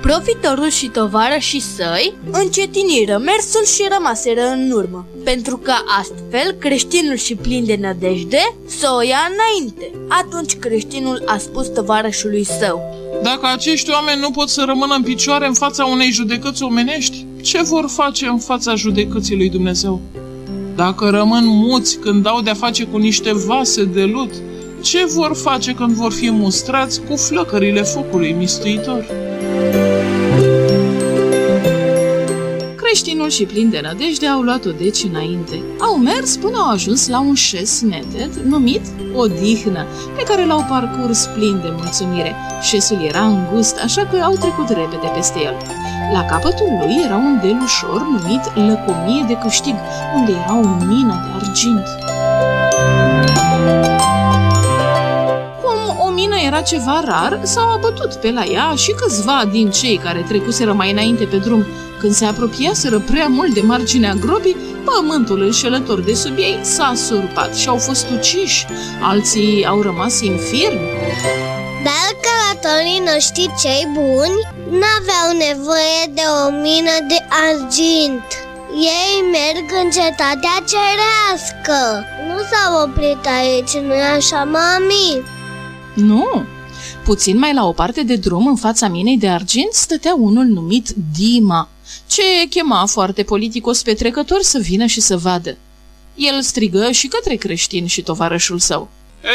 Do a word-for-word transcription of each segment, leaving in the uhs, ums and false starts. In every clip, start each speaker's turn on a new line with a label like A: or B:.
A: Profitorul și tovarășii săi încetiniră mersul și rămaseră în urmă, pentru că astfel creștinul și plin de nădejde să o ia înainte. Atunci creștinul a spus tovarășului său:
B: Dacă acești oameni nu pot să rămână în picioare în fața unei judecăți omenești, ce vor face în fața judecății lui Dumnezeu? Dacă rămân muți când au de-a face cu niște vase de lut, ce vor face când vor fi mustrați cu flăcările focului mistuitor?
C: Creștinul și plin de nădejde au luat-o deci înainte. Au mers până au ajuns la un șes neted numit Odihnă, pe care l-au parcurs plin de mulțumire. Șesul era îngust, așa că au trecut repede peste el. La capătul lui era un del ușor numit Lăcomie de Câștig, unde era o mină de argint. Cum o mină era ceva rar, s-au abătut pe la ea și câțiva din cei care trecuseră mai înainte pe drum. Când se apropiaseră prea mult de marginea gropii, pământul înșelător de sub ei s-a surpat și au fost uciși. Alții au rămas infirmi.
D: Dar călătorii noștri cei buni n-aveau nevoie de o mină de argint. Ei merg în cetatea cerească. Nu s-au oprit aici, nu-i așa, mami?
C: Nu. Puțin mai la o parte de drum, în fața minei de argint, stătea unul numit Dima, ce chema foarte politicos pe trecători să vină și să vadă. El strigă și către creștin și tovarășul său: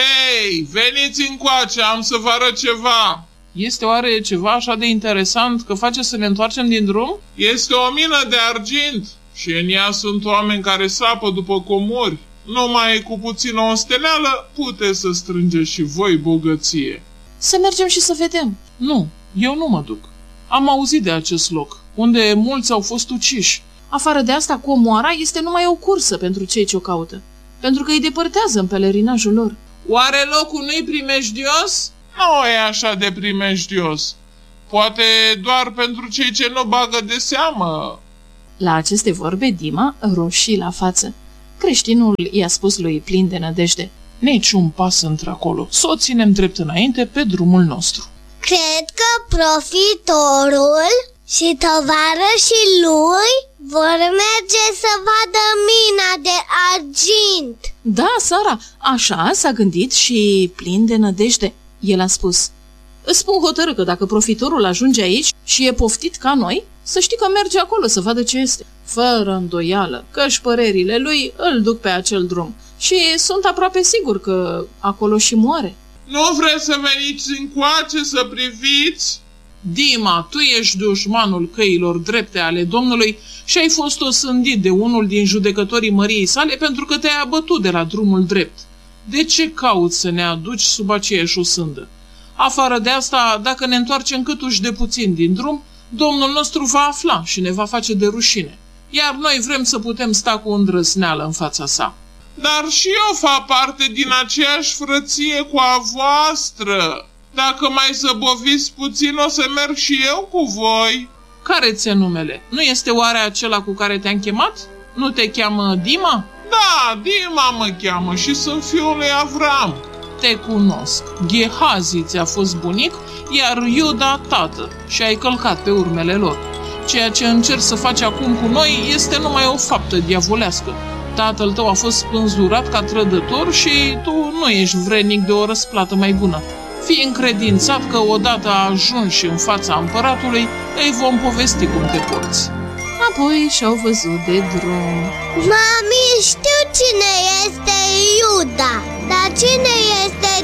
B: Ei, veniți încoace, am să vă arăt ceva! Este oare ceva așa de interesant că face să ne întoarcem din drum? Este o mină de argint și în ea sunt oameni care sapă după comori. Numai cu puțină osteneală puteți să strângeți și voi bogăție.
C: Să mergem și să vedem.
B: Nu, eu nu mă duc. Am auzit de acest loc, unde mulți au fost uciși.
C: Afară de asta, comoara este numai o cursă pentru cei ce o caută, pentru că îi depărtează în pelerinajul lor.
B: Oare locul nu-i primejdios? Nu e așa de primejdios. Poate doar pentru cei ce nu bagă de seamă.
C: La aceste vorbe, Dima roșii la față. Creștinul i-a spus lui plin de nădejde:
B: Niciun pas într-acolo. Să o ținem drept înainte pe drumul nostru.
D: Cred că profitorul și tovarășii lui vor merge să vadă mina de argint.
C: Da, Sara, așa s-a gândit și plin de nădejde. El a spus: Îți spun hotărât că dacă profitorul ajunge aici și e poftit ca noi, să știi că merge acolo să vadă ce este. Fără îndoială, că-și părerile lui îl duc pe acel drum și sunt aproape sigur că acolo și moare.
B: Nu vreți să veniți încoace să priviți? Dima, tu ești dușmanul căilor drepte ale Domnului și ai fost osândit de unul din judecătorii măriei sale pentru că te-ai abătut de la drumul drept. De ce cauți să ne aduci sub aceeași osândă? Afară de asta, dacă ne întoarcem câtuși de puțin din drum, Domnul nostru va afla și ne va face de rușine, iar noi vrem să putem sta cu îndrăzneală în fața sa. Dar și eu fac parte din aceeași frăție cu a voastră. Dacă mai zăboviți puțin, o să merg și eu cu voi. Care ți-e numele? Nu este oare acela cu care te-am chemat? Nu te cheamă Dima? Da, Dima mă cheamă și sunt fiul lui Avram. Te cunosc. Gehazi ți-a fost bunic, iar Iuda tată, și ai călcat pe urmele lor. Ceea ce încerci să faci acum cu noi este numai o faptă diavolească. Tatăl tău a fost spânzurat ca trădător și tu nu ești vrednic de o răsplată mai bună. Fii încredințat că odată ajunși în fața împăratului, îi vom povesti cum te porți.
C: Apoi și-au văzut de drum.
D: Mami, știu cine este Iuda, dar cine este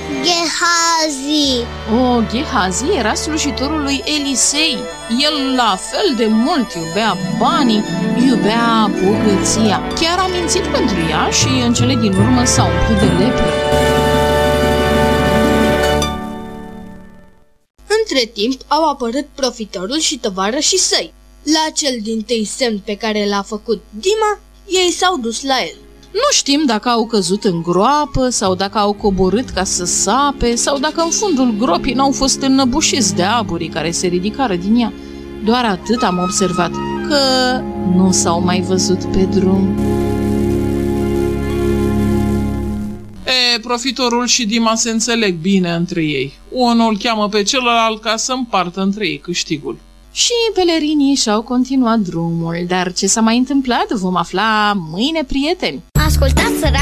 D: Gehazi?
C: O, Gehazi era slujitorul lui Elisei. El la fel de mult iubea banii, iubea bogăția. Chiar a mințit pentru ea și în cele din urmă s-a umplut de lepră.
A: Între timp au apărut profitorul și tovarășii săi. La cel dintâi semn pe care l-a făcut Dima, ei s-au dus la el.
C: Nu știm dacă au căzut în groapă sau dacă au coborât ca să sape sau dacă în fundul gropii n-au fost înnăbușiți de aburii care se ridicară din ea. Doar atât am observat, că nu s-au mai văzut pe drum.
B: E, profitorul și Dima se înțeleg bine între ei. Unul îl cheamă pe celălalt ca să împartă între ei câștigul.
C: Și pelerinii și-au continuat drumul, dar ce s-a mai întâmplat vom afla mâine, prieteni.
D: Ascultați